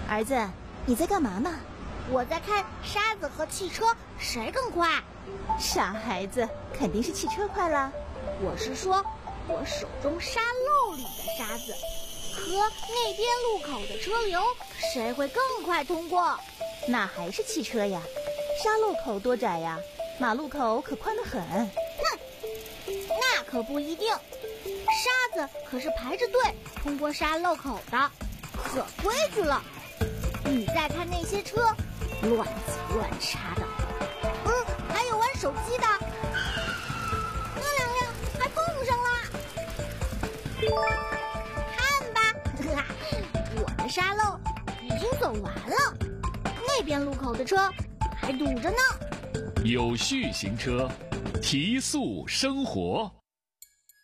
儿子，你在干嘛呢？ 我在看沙子和汽车谁更快。 傻孩子，肯定是汽车快啦。 我是说，我手中沙漏里的沙子和那边路口的车流，谁会更快通过？ 那还是汽车呀。沙漏口多窄呀，马路口可宽得很。 哼，那可不一定。沙子可是排着队通过沙漏口的，可规矩了。你再看那些车，乱挤乱插的。还有玩手机的，那两辆还碰上了。看吧，我的沙漏已经走完了，那边路口的车还堵着呢。 有序行车，提速生活。